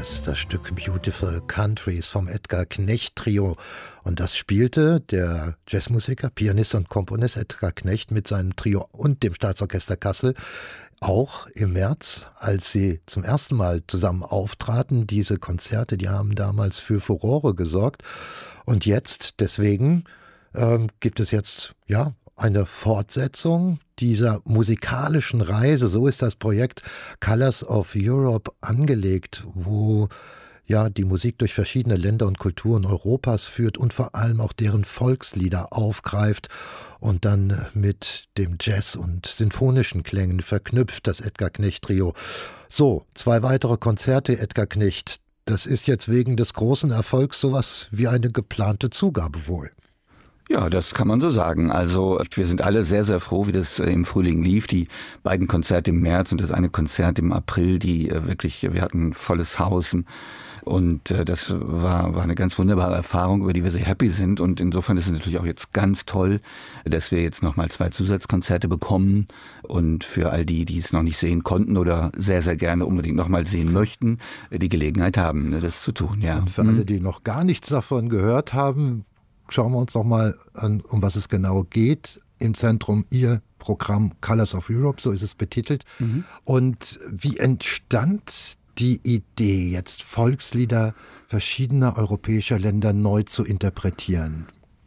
Das ist das Stück Beautiful Countries vom Edgar Knecht Trio. Und das spielte der Jazzmusiker, Pianist und Komponist Edgar Knecht mit seinem Trio und dem Staatsorchester Kassel auch im März, als sie zum ersten Mal zusammen auftraten. Diese Konzerte, die haben damals für Furore gesorgt. Und jetzt, deswegen, gibt es jetzt, ja, eine Fortsetzung dieser musikalischen Reise. So ist das Projekt Colors of Europe angelegt, wo ja die Musik durch verschiedene Länder und Kulturen Europas führt und vor allem auch deren Volkslieder aufgreift und dann mit dem Jazz und sinfonischen Klängen verknüpft, das Edgar Knecht Trio. So, 2 weitere Konzerte Edgar Knecht. Das ist jetzt wegen des großen Erfolgs sowas wie eine geplante Zugabe wohl. Ja, das kann man so sagen. Also wir sind alle sehr, sehr froh, wie das im Frühling lief. Die beiden Konzerte im März und das eine Konzert im April, die wirklich, wir hatten ein volles Haus und das war eine ganz wunderbare Erfahrung, über die wir sehr happy sind. Und insofern ist es natürlich auch jetzt ganz toll, dass wir jetzt nochmal 2 Zusatzkonzerte bekommen. Und für all die, die es noch nicht sehen konnten oder sehr, sehr gerne unbedingt nochmal sehen möchten, die Gelegenheit haben, das zu tun. Ja. Und für alle, die noch gar nichts davon gehört haben, schauen wir uns noch mal an, um was es genau geht. Im Zentrum Ihr Programm Colors of Europe, so ist es betitelt. Und wie entstand die Idee, jetzt Volkslieder verschiedener europäischer Länder neu zu interpretieren?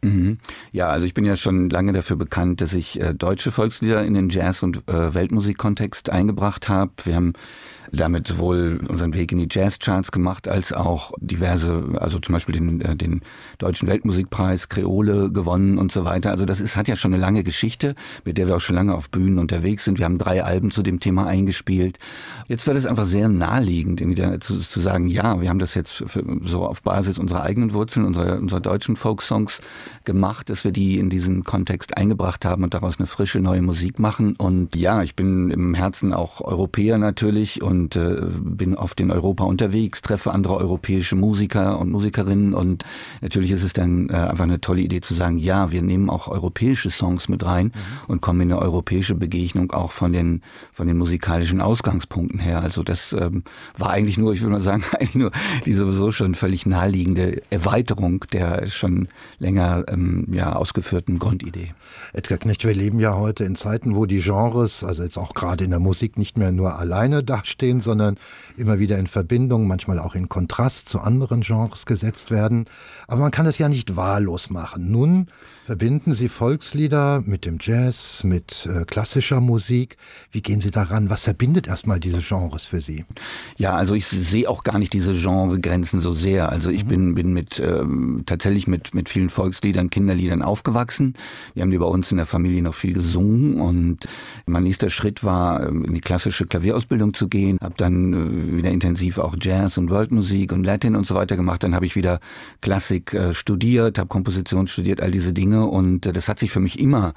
Ja, also ich bin ja schon lange dafür bekannt, dass ich deutsche Volkslieder in den Jazz- und Weltmusikkontext eingebracht habe. Wir haben damit sowohl unseren Weg in die Jazzcharts gemacht, als auch diverse, also zum Beispiel den Deutschen Weltmusikpreis, Kreole gewonnen und so weiter. Also das hat ja schon eine lange Geschichte, mit der wir auch schon lange auf Bühnen unterwegs sind. Wir haben 3 Alben zu dem Thema eingespielt. Jetzt wird es einfach sehr naheliegend, irgendwie zu sagen, ja, wir haben das jetzt so auf Basis unserer eigenen Wurzeln, unserer deutschen Folksongs gemacht, dass wir die in diesen Kontext eingebracht haben und daraus eine frische neue Musik machen. Und ja, ich bin im Herzen auch Europäer natürlich und bin oft in Europa unterwegs, treffe andere europäische Musiker und Musikerinnen und natürlich ist es dann einfach eine tolle Idee zu sagen, ja, wir nehmen auch europäische Songs mit rein und kommen in eine europäische Begegnung auch von den musikalischen Ausgangspunkten her. Also das war eigentlich nur, ich würde mal sagen, eigentlich nur die sowieso schon völlig naheliegende Erweiterung der schon länger ausgeführten Grundidee. Edgar Knecht, wir leben ja heute in Zeiten, wo die Genres, also jetzt auch gerade in der Musik, nicht mehr nur alleine dastehen, sondern immer wieder in Verbindung, manchmal auch in Kontrast zu anderen Genres gesetzt werden. Aber man kann es ja nicht wahllos machen. Nun verbinden Sie Volkslieder mit dem Jazz, mit klassischer Musik. Wie gehen Sie daran? Was verbindet erstmal diese Genres für Sie? Ja, also ich sehe auch gar nicht diese Genregrenzen so sehr. Also ich bin tatsächlich mit vielen Volksliedern, Kinderliedern aufgewachsen. Wir haben die bei uns in der Familie noch viel gesungen und mein nächster Schritt war, in die klassische Klavierausbildung zu gehen. Habe dann wieder intensiv auch Jazz und Worldmusik und Latin und so weiter gemacht. Dann habe ich wieder Klassik studiert, habe Komposition studiert, all diese Dinge. Und das hat sich für mich immer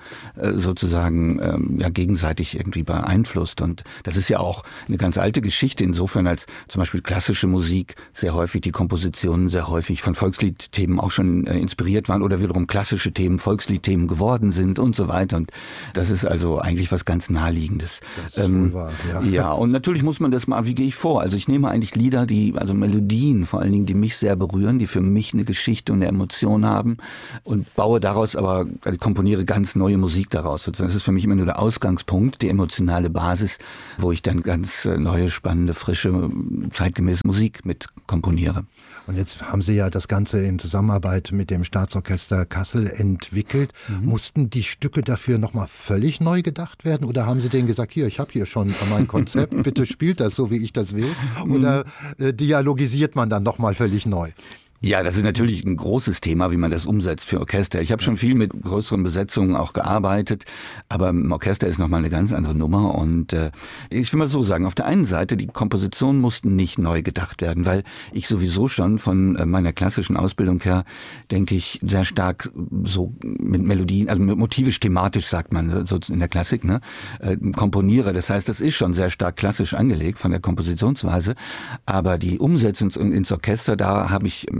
sozusagen gegenseitig irgendwie beeinflusst. Und das ist ja auch eine ganz alte Geschichte insofern, als zum Beispiel klassische Musik sehr häufig die Kompositionen sehr häufig von Volksliedthemen auch schon inspiriert waren oder wiederum klassische Themen Volksliedthemen geworden sind und so weiter. Und das ist also eigentlich was ganz Naheliegendes. Das ist wohl wahr, ja. Ja, und natürlich muss man das mal, wie gehe ich vor? Also ich nehme eigentlich Lieder, also Melodien vor allen Dingen, die mich sehr berühren, die für mich eine Geschichte und eine Emotion haben und baue daraus komponiere ganz neue Musik daraus. Das ist für mich immer nur der Ausgangspunkt, die emotionale Basis, wo ich dann ganz neue, spannende, frische, zeitgemäße Musik mit komponiere. Und jetzt haben Sie ja das Ganze in Zusammenarbeit mit dem Staatsorchester Kassel entwickelt. Mussten die Stücke dafür nochmal völlig neu gedacht werden? Oder haben Sie denen gesagt, hier, ich habe hier schon mein Konzept, bitte spielt das so, wie ich das will? Oder dialogisiert man dann nochmal völlig neu? Ja, das ist natürlich ein großes Thema, wie man das umsetzt für Orchester. Ich habe schon viel mit größeren Besetzungen auch gearbeitet, aber im Orchester ist nochmal eine ganz andere Nummer. Und ich will mal so sagen, auf der einen Seite, die Kompositionen mussten nicht neu gedacht werden, weil ich sowieso schon von meiner klassischen Ausbildung her, denke ich, sehr stark so mit Melodien, also motivisch thematisch, sagt man so in der Klassik, ne, komponiere. Das heißt, das ist schon sehr stark klassisch angelegt von der Kompositionsweise, aber die Umsetzung ins Orchester, da habe ich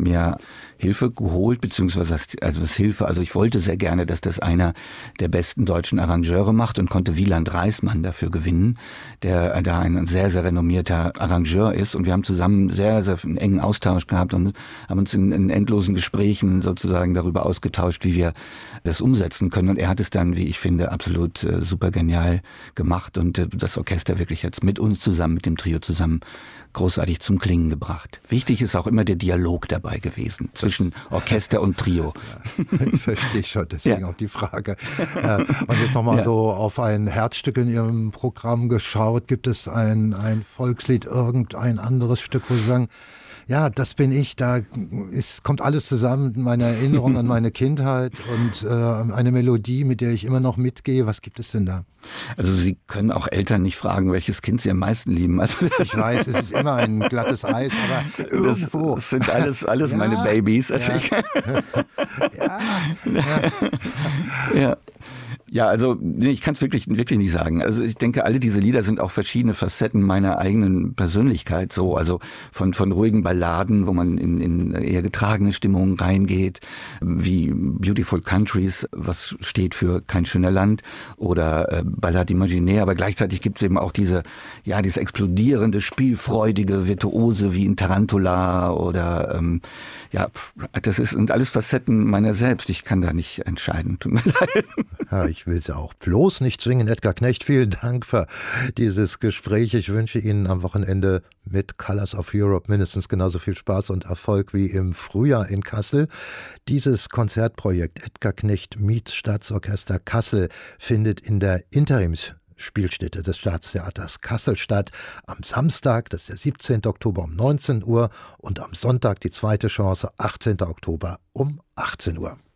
mir Hilfe geholt, beziehungsweise also ich wollte sehr gerne, dass das einer der besten deutschen Arrangeure macht und konnte Wieland Reismann dafür gewinnen, der da ein sehr, sehr renommierter Arrangeur ist. Und wir haben zusammen sehr, sehr einen engen Austausch gehabt und haben uns in endlosen Gesprächen sozusagen darüber ausgetauscht, wie wir das umsetzen können. Und er hat es dann, wie ich finde, absolut super genial gemacht und das Orchester wirklich jetzt mit uns zusammen, mit dem Trio zusammen, großartig zum Klingen gebracht. Wichtig ist auch immer der Dialog dabei gewesen zwischen Orchester und Trio. Ja, ich verstehe schon, deswegen auch die Frage. Und jetzt nochmal so auf ein Herzstück in Ihrem Programm geschaut. Gibt es ein Volkslied, irgendein anderes Stück, wo Sie sagen, ja, das bin ich, kommt alles zusammen, meine Erinnerung an meine Kindheit und eine Melodie, mit der ich immer noch mitgehe. Was gibt es denn da? Also Sie können auch Eltern nicht fragen, welches Kind sie am meisten lieben. Also ich weiß, es ist immer ein glattes Eis, aber irgendwo. Das sind alles meine Babys. Also Ja, also ich kann es wirklich nicht sagen. Also ich denke, alle diese Lieder sind auch verschiedene Facetten meiner eigenen Persönlichkeit. So, also von ruhigen Balladen, wo man in eher getragene Stimmungen reingeht, wie Beautiful Countries, was steht für Kein schöner Land, oder Ballade Imaginaire. Aber gleichzeitig gibt es eben auch diese explodierende, spielfreudige Virtuose wie in Tarantula oder das sind alles Facetten meiner selbst. Ich kann da nicht entscheiden. Tut mir leid. Ja, ich will Sie auch bloß nicht zwingen. Edgar Knecht, vielen Dank für dieses Gespräch. Ich wünsche Ihnen am Wochenende mit Colors of Europe mindestens genauso viel Spaß und Erfolg wie im Frühjahr in Kassel. Dieses Konzertprojekt Edgar Knecht meets Staatsorchester Kassel findet in der Interimsspielstätte des Staatstheaters Kassel statt. Am Samstag, das ist der 17. Oktober um 19 Uhr und am Sonntag die zweite Chance, 18. Oktober um 18 Uhr.